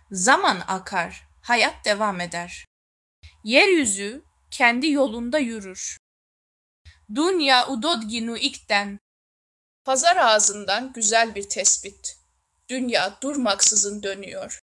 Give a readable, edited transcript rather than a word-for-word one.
Zaman akar, hayat devam eder. Yeryüzü kendi yolunda yürür. Dünya udodginu ikten. Pazar ağzından güzel bir tespit. Dünya durmaksızın dönüyor.